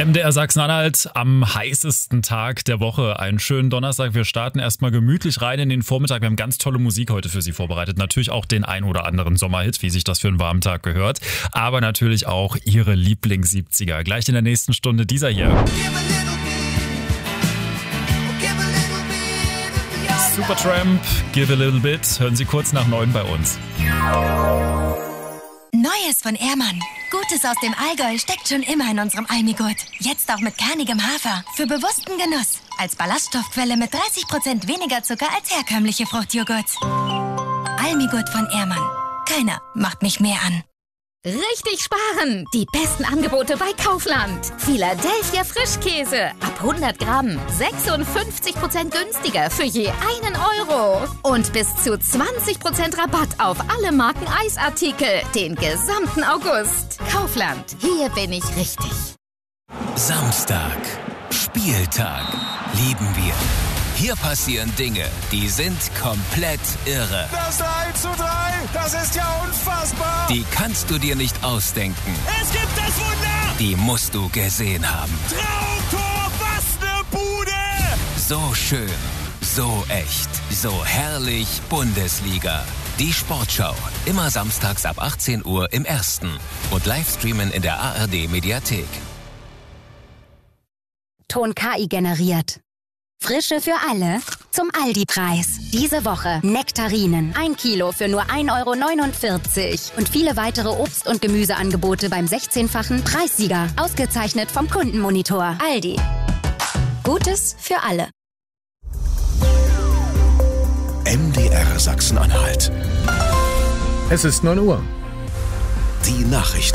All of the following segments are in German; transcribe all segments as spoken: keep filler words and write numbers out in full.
M D R Sachsen-Anhalt am heißesten Tag der Woche. Einen schönen Donnerstag. Wir starten erstmal gemütlich rein in den Vormittag. Wir haben ganz tolle Musik heute für Sie vorbereitet. Natürlich auch den ein oder anderen Sommerhit, wie sich das für einen warmen Tag gehört. Aber natürlich auch Ihre Lieblings-siebziger. Gleich in der nächsten Stunde dieser hier. Supertramp, Give a Little Bit. Hören Sie kurz nach neun bei uns. Neues von Ehrmann. Gutes aus dem Allgäu steckt schon immer in unserem Almigurt. Jetzt auch mit kernigem Hafer. Für bewussten Genuss. Als Ballaststoffquelle mit dreißig Prozent weniger Zucker als herkömmliche Fruchtjoghurts. Almigurt von Ehrmann. Keiner macht mich mehr an. Richtig sparen! Die besten Angebote bei Kaufland. Philadelphia Frischkäse. Ab hundert Gramm. sechsundfünfzig Prozent günstiger für je einen Euro. Und bis zu zwanzig Prozent Rabatt auf alle Marken Eisartikel. Den gesamten August. Kaufland. Hier bin ich richtig. Samstag. Spieltag. Lieben wir. Hier passieren Dinge, die sind komplett irre. Das eins zu drei, das ist ja unfassbar. Die kannst du dir nicht ausdenken. Es gibt das Wunder. Die musst du gesehen haben. Traumtor, was ne Bude. So schön, so echt, so herrlich Bundesliga. Die Sportschau, immer samstags ab achtzehn Uhr im Ersten und Livestreamen in der A R D-Mediathek. Ton K I generiert. Frische für alle zum Aldi-Preis. Diese Woche Nektarinen. Ein Kilo für nur ein Euro neunundvierzig. Und viele weitere Obst- und Gemüseangebote beim sechzehnfachen Preissieger. Ausgezeichnet vom Kundenmonitor. Aldi. Gutes für alle. M D R Sachsen-Anhalt. Es ist neun Uhr. Die Nachrichten.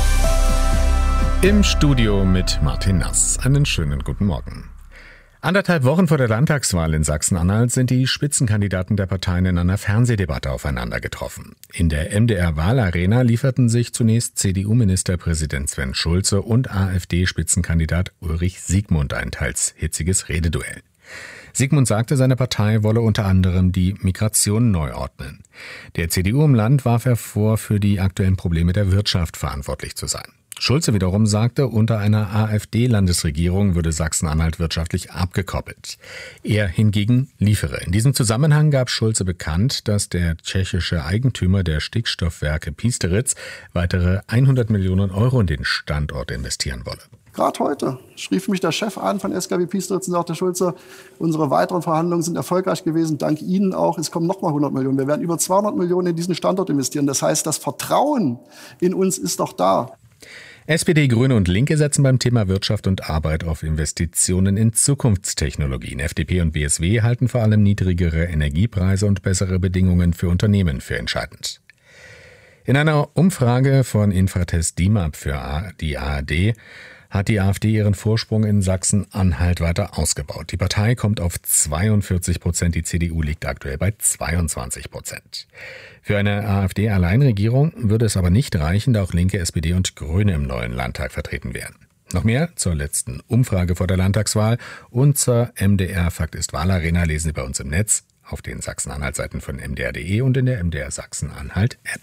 Im Studio mit Martin Nass. Einen schönen guten Morgen. Anderthalb Wochen vor der Landtagswahl in Sachsen-Anhalt sind die Spitzenkandidaten der Parteien in einer Fernsehdebatte aufeinander getroffen. In der M D R-Wahlarena lieferten sich zunächst C D U-Ministerpräsident Sven Schulze und AfD-Spitzenkandidat Ulrich Siegmund ein teils hitziges Rededuell. Siegmund sagte, seine Partei wolle unter anderem die Migration neu ordnen. Der C D U im Land warf er vor, für die aktuellen Probleme der Wirtschaft verantwortlich zu sein. Schulze wiederum sagte, unter einer AfD-Landesregierung würde Sachsen-Anhalt wirtschaftlich abgekoppelt. Er hingegen liefere. In diesem Zusammenhang gab Schulze bekannt, dass der tschechische Eigentümer der Stickstoffwerke Piesteritz weitere hundert Millionen Euro in den Standort investieren wolle. Gerade heute schrieb mich der Chef an von S K W Piesteritz und sagte, Schulze, unsere weiteren Verhandlungen sind erfolgreich gewesen, dank Ihnen auch. Es kommen nochmal hundert Millionen. Wir werden über zweihundert Millionen in diesen Standort investieren. Das heißt, das Vertrauen in uns ist doch da. S P D, Grüne und Linke setzen beim Thema Wirtschaft und Arbeit auf Investitionen in Zukunftstechnologien. F D P und B S W halten vor allem niedrigere Energiepreise und bessere Bedingungen für Unternehmen für entscheidend. In einer Umfrage von Infratest D I M A P für die A R D hat die AfD ihren Vorsprung in Sachsen-Anhalt weiter ausgebaut. Die Partei kommt auf zweiundvierzig Prozent, die C D U liegt aktuell bei zweiundzwanzig Prozent. Für eine AfD-Alleinregierung würde es aber nicht reichen, da auch Linke, S P D und Grüne im neuen Landtag vertreten wären. Noch mehr zur letzten Umfrage vor der Landtagswahl und zur M D R Fakt ist Wahlarena lesen Sie bei uns im Netz, auf den Sachsen-Anhalt-Seiten von M D R punkt de und in der M D R Sachsen-Anhalt-App.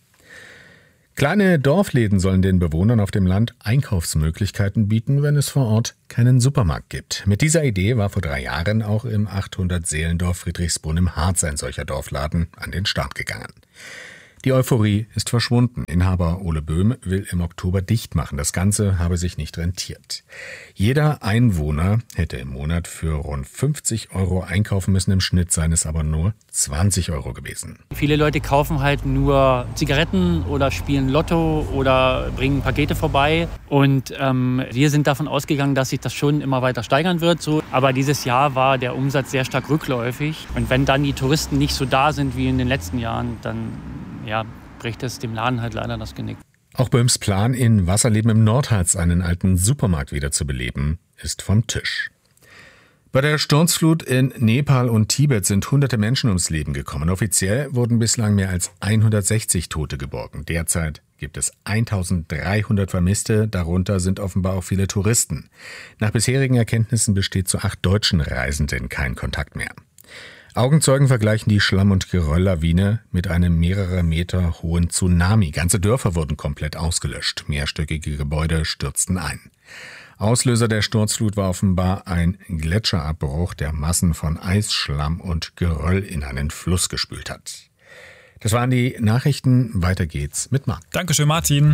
Kleine Dorfläden sollen den Bewohnern auf dem Land Einkaufsmöglichkeiten bieten, wenn es vor Ort keinen Supermarkt gibt. Mit dieser Idee war vor drei Jahren auch im achthundert-Seelendorf Friedrichsbrunn im Harz ein solcher Dorfladen an den Start gegangen. Die Euphorie ist verschwunden. Inhaber Ole Böhm will im Oktober dicht machen. Das Ganze habe sich nicht rentiert. Jeder Einwohner hätte im Monat für rund fünfzig Euro einkaufen müssen. Im Schnitt seien es aber nur zwanzig Euro gewesen. Viele Leute kaufen halt nur Zigaretten oder spielen Lotto oder bringen Pakete vorbei. Und ähm, wir sind davon ausgegangen, dass sich das schon immer weiter steigern wird. So. Aber dieses Jahr war der Umsatz sehr stark rückläufig. Und wenn dann die Touristen nicht so da sind wie in den letzten Jahren, dann ja, bricht es dem Laden halt leider das Genick. Auch Böhms Plan, in Wasserleben im Nordharz einen alten Supermarkt wieder zu beleben, ist vom Tisch. Bei der Sturzflut in Nepal und Tibet sind hunderte Menschen ums Leben gekommen. Offiziell wurden bislang mehr als hundertsechzig Tote geborgen. Derzeit gibt es eintausenddreihundert Vermisste, darunter sind offenbar auch viele Touristen. Nach bisherigen Erkenntnissen besteht zu acht deutschen Reisenden kein Kontakt mehr. Augenzeugen vergleichen die Schlamm- und Gerölllawine mit einem mehrere Meter hohen Tsunami. Ganze Dörfer wurden komplett ausgelöscht. Mehrstöckige Gebäude stürzten ein. Auslöser der Sturzflut war offenbar ein Gletscherabbruch, der Massen von Eis, Schlamm und Geröll in einen Fluss gespült hat. Das waren die Nachrichten. Weiter geht's mit Marc. Dankeschön, Martin.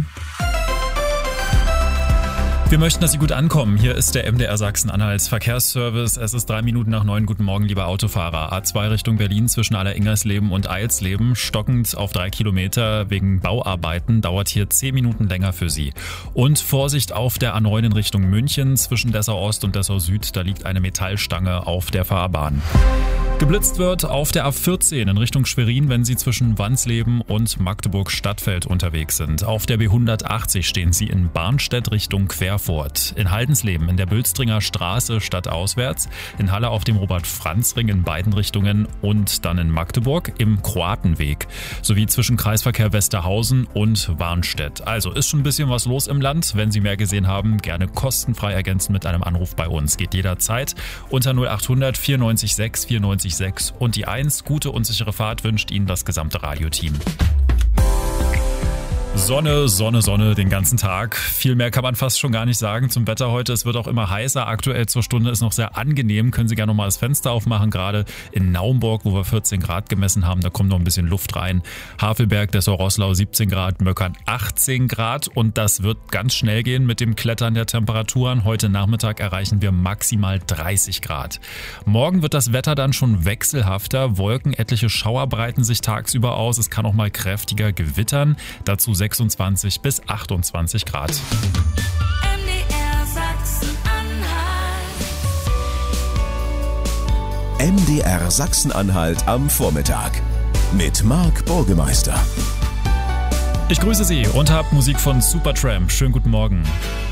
Wir möchten, dass Sie gut ankommen. Hier ist der M D R Sachsen-Anhalt Verkehrsservice. Es ist drei Minuten nach neun. Guten Morgen, liebe Autofahrer. A zwei Richtung Berlin zwischen Aller-Ingersleben und Eilsleben. Stockend auf drei Kilometer wegen Bauarbeiten. Dauert hier zehn Minuten länger für Sie. Und Vorsicht auf der A neun in Richtung München zwischen Dessau Ost und Dessau Süd. Da liegt eine Metallstange auf der Fahrbahn. Geblitzt wird auf der A vierzehn in Richtung Schwerin, wenn Sie zwischen Wansleben und Magdeburg-Stadtfeld unterwegs sind. Auf der B hundertachtzig stehen Sie in Barnstedt Richtung Querfurt. In Haldensleben in der Bülstringer Straße stadtauswärts. In Halle auf dem Robert-Franz-Ring in beiden Richtungen und dann in Magdeburg im Kroatenweg. Sowie zwischen Kreisverkehr Westerhausen und Warnstedt. Also ist schon ein bisschen was los im Land. Wenn Sie mehr gesehen haben, gerne kostenfrei ergänzen mit einem Anruf bei uns. Geht jederzeit unter null achthundert vierundneunzig sechs vierundneunzig sechs und die eins. Gute und sichere Fahrt wünscht Ihnen das gesamte Radioteam. Sonne, Sonne, Sonne den ganzen Tag. Viel mehr kann man fast schon gar nicht sagen zum Wetter heute. Es wird auch immer heißer. Aktuell zur Stunde ist noch sehr angenehm. Können Sie gerne noch mal das Fenster aufmachen. Gerade in Naumburg, wo wir vierzehn Grad gemessen haben, da kommt noch ein bisschen Luft rein. Havelberg, Dessau-Roßlau siebzehn Grad, Möckern achtzehn Grad. Und das wird ganz schnell gehen mit dem Klettern der Temperaturen. Heute Nachmittag erreichen wir maximal dreißig Grad. Morgen wird das Wetter dann schon wechselhafter. Wolken, etliche Schauer breiten sich tagsüber aus. Es kann auch mal kräftiger gewittern. Dazu sechsundzwanzig bis achtundzwanzig Grad. M D R Sachsen-Anhalt. M D R Sachsen-Anhalt am Vormittag mit Marc Burgemeister. Ich grüße Sie und habe Musik von Supertramp. Schönen guten Morgen.